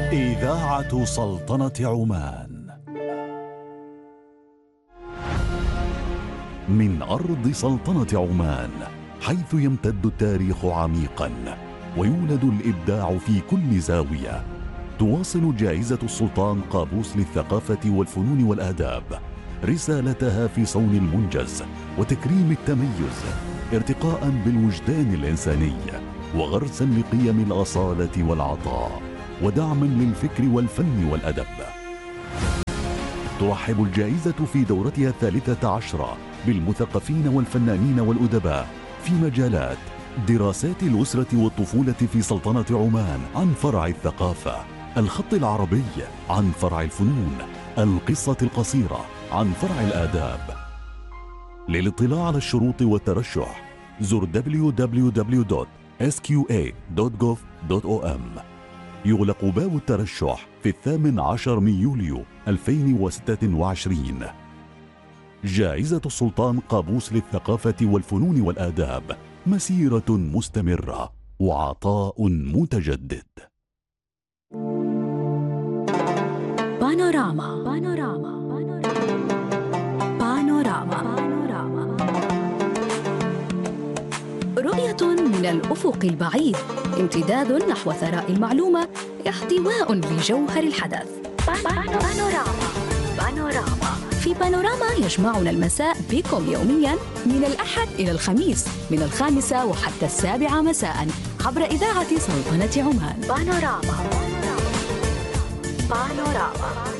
إذاعة سلطنة عمان من أرض سلطنة عمان، حيث يمتد التاريخ عميقا ويولد الإبداع في كل زاوية. تواصل جائزة السلطان قابوس للثقافة والفنون والآداب رسالتها في صون المنجز وتكريم التميز، ارتقاء بالوجدان الإنساني وغرسا لقيم الأصالة والعطاء ودعما للفكر والفن والأدب. ترحب الجائزة في دورتها 13 بالمثقفين والفنانين والأدباء في مجالات دراسات الأسرة والطفولة في سلطنة عمان عن فرع الثقافة، الخط العربي عن فرع الفنون، القصة القصيرة عن فرع الآداب. للاطلاع على الشروط والترشح زر www.sqa.gov.om. يغلق باب الترشح في 18 يوليو 2026. جائزة السلطان قابوس للثقافة والفنون والآداب، مسيرة مستمرة وعطاء متجدد. بانوراما بانوراما بانوراما بانوراما، رؤية من الأفق البعيد، امتداد نحو ثراء المعلومة، احتواء لجوهر الحدث. بانوراما بانوراما. في بانوراما يجمعنا المساء بكم يومياً من الأحد إلى الخميس من 5 وحتى 7 مساءً عبر إذاعة سلطنة عمان. بانوراما بانوراما.